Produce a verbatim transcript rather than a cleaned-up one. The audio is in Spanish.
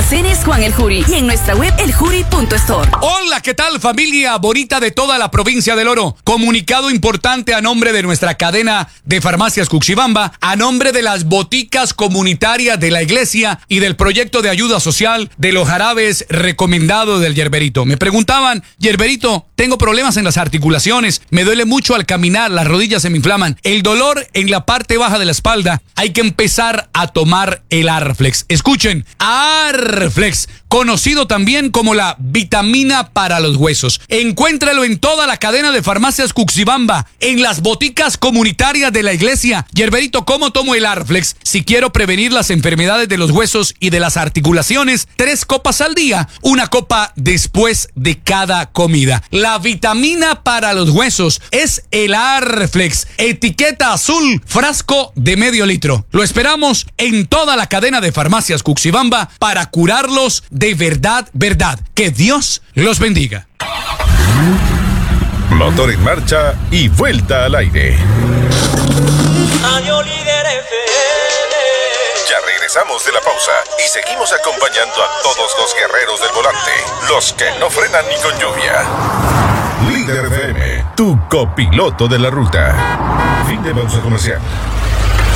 Almacenes Juan El Juri y en nuestra web el juri punto store. Hola, ¿qué tal, familia bonita de toda la provincia del Oro? Comunicado importante a nombre de nuestra cadena de farmacias Cuxibamba, a nombre de las boticas comunitarias de la iglesia y del proyecto de ayuda social de los jarabes recomendados del Yerberito. Me preguntaban, Yerberito, tengo problemas en las articulaciones, me duele mucho al caminar, las rodillas se me inflaman, el dolor en la parte baja de la espalda, hay que empezar a tomar el Arflex. Escuchen, Arflex, conocido también como la vitamina para los huesos. Encuéntralo en toda la cadena de farmacias Cuxibamba, en las boticas comunitarias de la iglesia. Yerberito, ¿cómo tomo el Arflex? Si quiero prevenir las enfermedades de los huesos y de las articulaciones, tres copas al día, una copa después de cada comida. La vitamina para los huesos es el Arflex, etiqueta azul, frasco de medio litro. Lo esperamos en toda la cadena de farmacias Cuxibamba para curarlos de verdad, verdad. Que Dios los bendiga. Motor en marcha y vuelta al aire. Radio Líder F M. Ya regresamos de la pausa y seguimos acompañando a todos los guerreros del volante, los que no frenan ni con lluvia. Líder F M, tu copiloto de la ruta. Fin de pausa comercial.